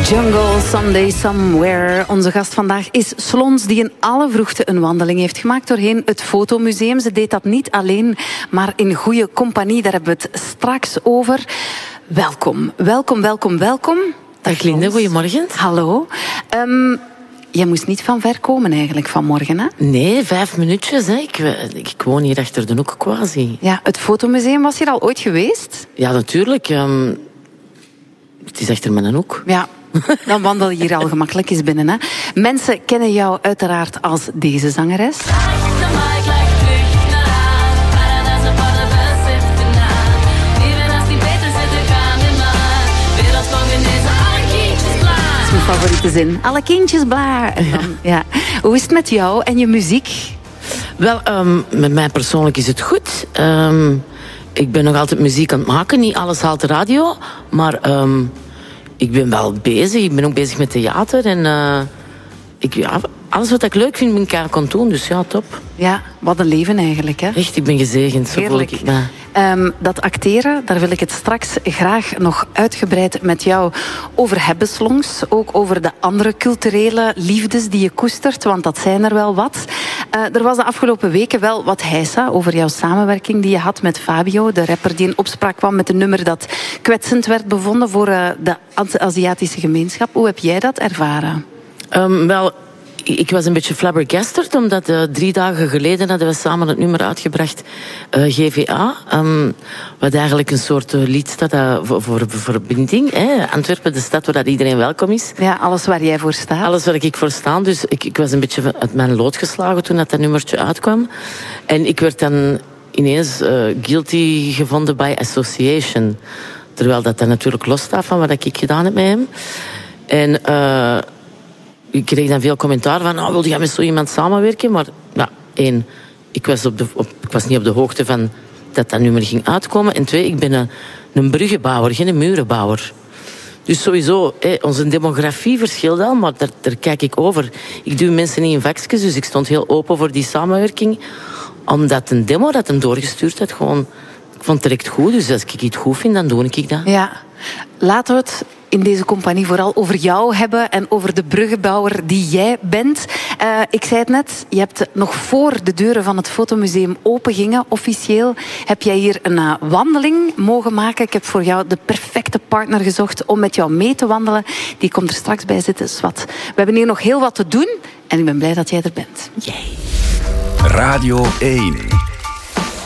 Jungle, Someday, Somewhere. Onze gast vandaag is Slons, die in alle vroegte een wandeling heeft gemaakt doorheen het Fotomuseum. Ze deed dat niet alleen, maar in goede compagnie. Daar hebben we het straks over. Welkom. Dag Linde, goedemorgen. Hallo. Jij moest niet van ver komen eigenlijk vanmorgen, hè? Nee, 5 minuutjes. Hè. Ik woon hier achter de hoek quasi. Ja, het Fotomuseum, was hier al ooit geweest? Ja, natuurlijk. Het is achter mijn hoek. Ja, dan wandel je hier al gemakkelijk eens binnen. Hè? Mensen kennen jou uiteraard als deze zangeres. Dat is mijn favoriete zin. Alle kindjes bla. En dan, ja. Hoe is het met jou en je muziek? Wel, met mij persoonlijk is het goed. Ik ben nog altijd muziek aan het maken. Niet alles haalt de radio. Maar ik ben wel bezig. Ik ben ook bezig met theater. En alles wat ik leuk vind, ben ik aan het doen. Dus ja, top. Ja, wat een leven eigenlijk, hè? Echt, ik ben gezegend. Zo voel ik me. Dat acteren, daar wil ik het straks graag nog uitgebreid met jou over hebben, Slons. Ook over de andere culturele liefdes die je koestert, want dat zijn er wel wat. Er was de afgelopen weken wel wat heisa over jouw samenwerking die je had met Fabio, de rapper die in opspraak kwam met een nummer dat kwetsend werd bevonden voor de Aziatische gemeenschap. Hoe heb jij dat ervaren? Wel, ik was een beetje flabbergasted, omdat 3 dagen geleden hadden we samen het nummer uitgebracht, GVA. Wat eigenlijk een soort lied staat voor verbinding. Antwerpen, de stad waar iedereen welkom is. Ja, alles waar jij voor staat. Alles waar ik voor sta. Dus ik was een beetje uit mijn lood geslagen toen dat nummertje uitkwam. En ik werd dan ineens guilty gevonden by association. Terwijl dat dan natuurlijk losstaat van wat ik gedaan heb met hem. En ik kreeg dan veel commentaar van, wilde jij met zo iemand samenwerken? Maar ja, 1, ik was niet op de hoogte van dat nummer ging uitkomen. En 2, ik ben een bruggenbouwer, geen murenbouwer. Dus sowieso, onze demografie verschilt al, maar daar kijk ik over. Ik duw mensen niet in vakjes, dus ik stond heel open voor die samenwerking. Omdat een demo dat hem doorgestuurd had, gewoon, ik vond het direct goed. Dus als ik iets goed vind, dan doe ik dat. Ja, laten we het in deze compagnie vooral over jou hebben en over de bruggenbouwer die jij bent. Ik zei het net, je hebt nog voor de deuren van het Fotomuseum open gingen, officieel, heb jij hier een wandeling mogen maken. Ik heb voor jou de perfecte partner gezocht om met jou mee te wandelen. Die komt er straks bij zitten, Swat. We hebben hier nog heel wat te doen en ik ben blij dat jij er bent. Yay. Radio 1.